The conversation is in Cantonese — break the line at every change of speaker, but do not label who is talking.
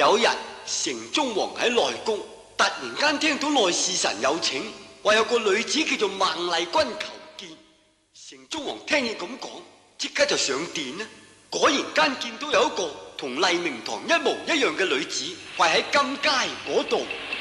有日，城中王喺內宮，突然間聽到內侍臣有請，話有個女子叫做孟麗君求見。城中王聽見咁講，即刻就上殿啦。果然間見到有一個同麗明堂一模一樣嘅女子跪喺金階嗰度。